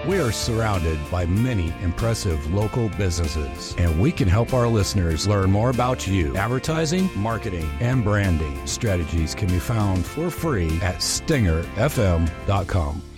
We are surrounded by many impressive local businesses, and we can help our listeners learn more about you. Advertising, marketing, and branding strategies can be found for free at stingerfm.com.